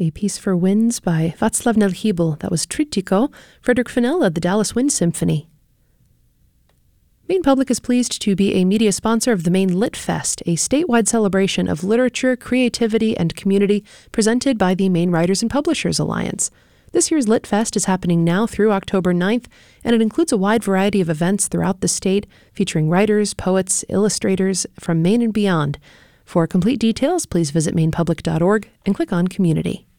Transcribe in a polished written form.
A piece for winds by Václav Nelhybel. That was Tritiko. Frederick Fennell led the Dallas Wind Symphony. Maine Public is pleased to be a media sponsor of the Maine Lit Fest, a statewide celebration of literature, creativity, and community presented by the Maine Writers and Publishers Alliance. This year's Lit Fest is happening now through October 9th, and it includes a wide variety of events throughout the state featuring writers, poets, illustrators from Maine and beyond. For complete details, please visit mainepublic.org and click on Community.